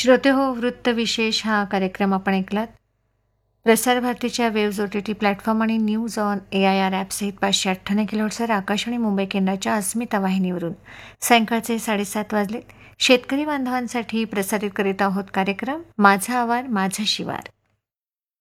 श्रोते हो, वृत्तविशेष हा कार्यक्रम आपण ऐकलात. प्रसार भारतीच्या वेव्ज OTT प्लॅटफॉर्म आणि news on AIR ॲपसहित 598 किलोहर्ट्झवर Akashvani Mumbai केंद्राच्या अस्मिता वाहिनीवरून सायंकाळचे 7:30 वाजलेत. शेतकरी बांधवांसाठी प्रसारित करीत आहोत कार्यक्रम माझा आवार माझं शिवार.